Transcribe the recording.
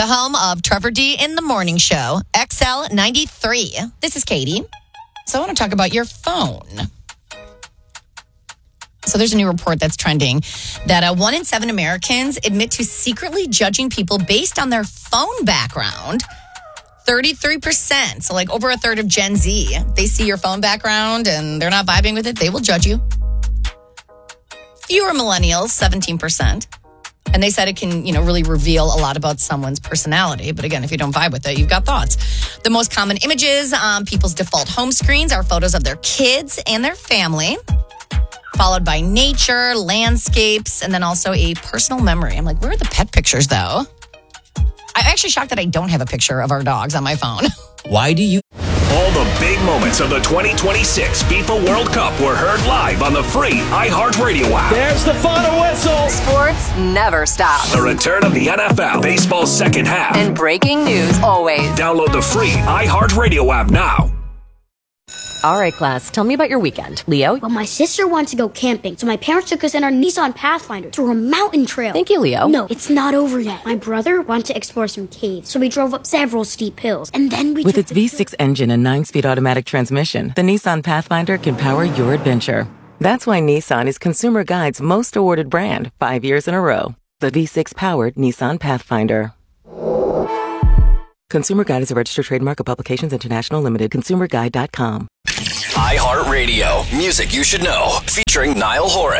home of Trevor D in the Morning Show, XL 93. This is Katie. So I want to talk about your phone. So there's a new report that's trending that 1 in 7 Americans admit to secretly judging people based on their phone background. 33%, so like over a third of Gen Z, they see your phone background and they're not vibing with it, they will judge you. Fewer millennials, 17%. And they said it can, really reveal a lot about someone's personality. But again, if you don't vibe with it, you've got thoughts. The most common images on people's default home screens are photos of their kids and their family, followed by nature, landscapes, and then also a personal memory. I'm like, where are the pet pictures, though? I'm actually shocked that I don't have a picture of our dogs on my phone. Why do you... All the big moments of the 2026 FIFA World Cup were heard live on the free iHeartRadio app. There's the final whistle. Sports never stops. The return of the NFL, baseball's second half. And breaking news always. Download the free iHeartRadio app now. All right, class, tell me about your weekend. Leo? Well, my sister wanted to go camping, so my parents took us in our Nissan Pathfinder through a mountain trail. Thank you, Leo. No, it's not over yet. My brother wanted to explore some caves, so we drove up several steep hills, and then we With its V6 engine and 9-speed automatic transmission, the Nissan Pathfinder can power your adventure. That's why Nissan is Consumer Guide's most awarded brand 5 years in a row. The V6-powered Nissan Pathfinder. Consumer Guide is a registered trademark of Publications International Limited. ConsumerGuide.com. iHeartRadio, music you should know, featuring Niall Horan.